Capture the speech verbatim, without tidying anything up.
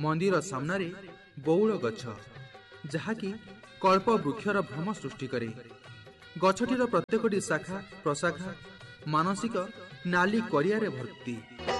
मंदिर सामने बौल गछ जहाँकि कल्प वृक्षर भ्रम सृष्टि करे। गछटीर प्रत्येकटी शाखा प्रशाखा मानसिक नाली करिया भर्ती।